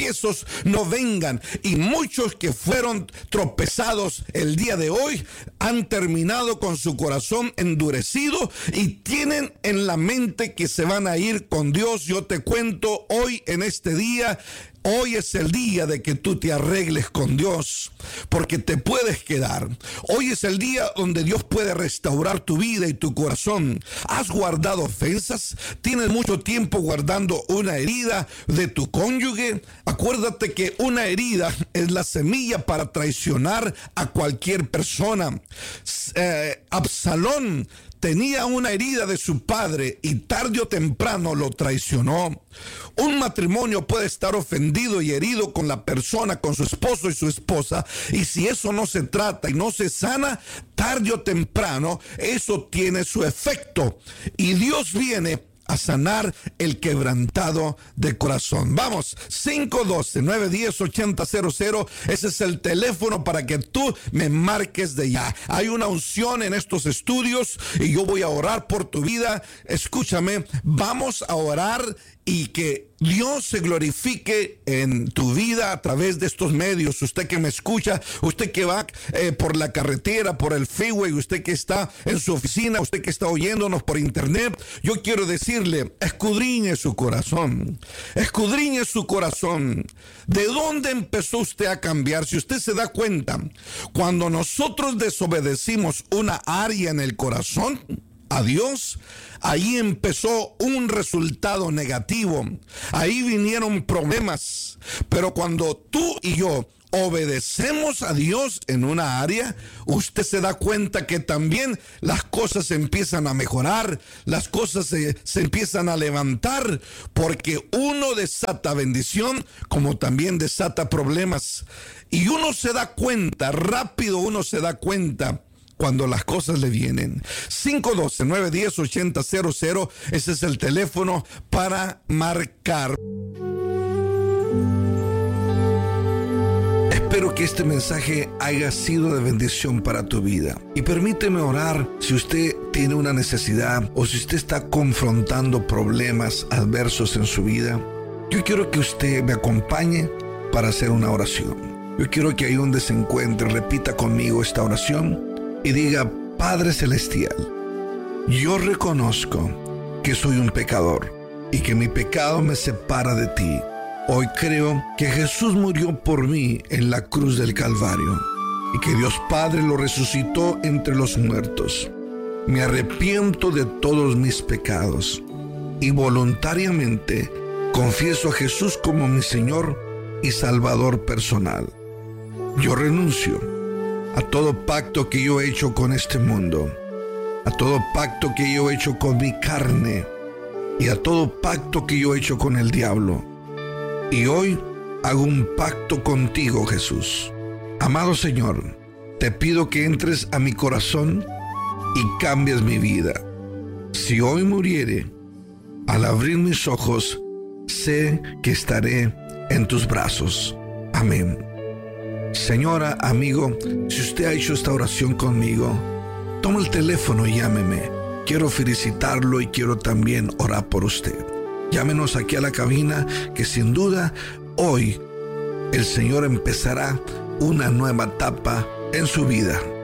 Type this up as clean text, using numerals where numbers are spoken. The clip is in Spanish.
tropiezos no vengan. Y muchos que fueron tropezados el día de hoy han terminado con su corazón endurecido y tienen en la mente que se van a ir con Dios. Yo te cuento hoy, en este día, hoy es el día de que tú te arregles con Dios, porque te puedes quedar. Hoy es el día donde Dios puede restaurar tu vida y tu corazón. ¿Has guardado ofensas? ¿Tienes mucho tiempo guardando una herida de tu cónyuge? Acuérdate que una herida es la semilla para traicionar a cualquier persona. Absalón tenía una herida de su padre y tarde o temprano lo traicionó. Un matrimonio puede estar ofendido y herido con la persona, con su esposo y su esposa, y si eso no se trata y no se sana, tarde o temprano eso tiene su efecto, y Dios viene a sanar el quebrantado de corazón. Vamos, 512-910-8000. Ese es el teléfono para que tú me marques de ya. Hay una unción en estos estudios y yo voy a orar por tu vida. Escúchame, vamos a orar y que Dios se glorifique en tu vida a través de estos medios. Usted que me escucha, usted que va por la carretera, por el freeway, usted que está en su oficina, usted que está oyéndonos por internet, yo quiero decirle, escudriñe su corazón. Escudriñe su corazón. ¿De dónde empezó usted a cambiar? Si usted se da cuenta, cuando nosotros desobedecimos una área en el corazón a Dios, ahí empezó un resultado negativo. Ahí vinieron problemas. Pero cuando tú y yo obedecemos a Dios en una área, usted se da cuenta que también las cosas empiezan a mejorar, las cosas se empiezan a levantar, porque uno desata bendición como también desata problemas. Y uno se da cuenta, rápido uno se da cuenta cuando las cosas le vienen. 512-910-8000, ese es el teléfono para marcar. Espero que este mensaje haya sido de bendición para tu vida. Y permíteme orar si usted tiene una necesidad o si usted está confrontando problemas adversos en su vida. Yo quiero que usted me acompañe para hacer una oración. Yo quiero que ahí donde se encuentre repita conmigo esta oración y diga: Padre Celestial, yo reconozco que soy un pecador y que mi pecado me separa de ti. Hoy creo que Jesús murió por mí en la cruz del Calvario y que Dios Padre lo resucitó entre los muertos. Me arrepiento de todos mis pecados y voluntariamente confieso a Jesús como mi Señor y Salvador personal. Yo renuncio a todo pacto que yo he hecho con este mundo, a todo pacto que yo he hecho con mi carne y a todo pacto que yo he hecho con el diablo. Y hoy hago un pacto contigo, Jesús. Amado Señor, te pido que entres a mi corazón y cambies mi vida. Si hoy muriere, al abrir mis ojos, sé que estaré en tus brazos. Amén. Señora, amigo, si usted ha hecho esta oración conmigo, toma el teléfono y llámeme. Quiero felicitarlo y quiero también orar por usted. Llámenos aquí a la cabina, que sin duda hoy el Señor empezará una nueva etapa en su vida.